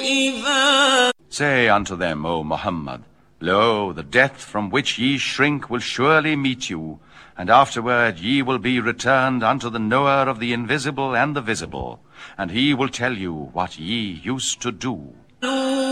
إذا Say unto them, O Muhammad, Lo, the death from which ye shrink will surely meet you, and afterward ye will be returned unto the knower of the invisible and the visible, and he will tell you what ye used to do.